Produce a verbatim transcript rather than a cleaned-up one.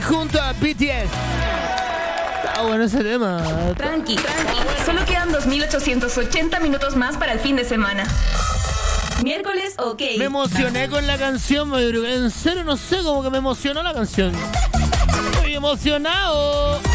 junto a B T S. Está bueno ese tema. Tranqui, tranqui. Solo quedan dos mil ochocientos ochenta minutos más para el fin de semana. Miércoles, ok. Me emocioné con la canción, en serio no sé, como que me emocionó la canción. Estoy emocionado.